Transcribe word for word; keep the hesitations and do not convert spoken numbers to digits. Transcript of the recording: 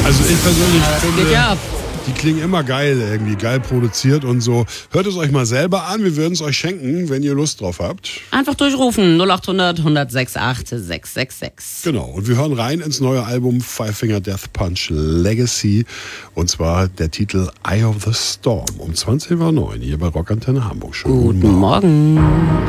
Also ich persönlich Ja, das finde, geht ja ab. die klingen immer geil, irgendwie geil produziert und so. Hört es euch mal selber an, wir würden es euch schenken, wenn ihr Lust drauf habt. Einfach durchrufen, null acht hundert, hundertsechsundachtzig, sechshundertsechsundsechzig. Genau, und wir hören rein ins neue Album Five Finger Death Punch Legacy. Und zwar der Titel Eye of the Storm um zwanzig Uhr neun hier bei Rockantenne Hamburg. Schönen Guten Morgen.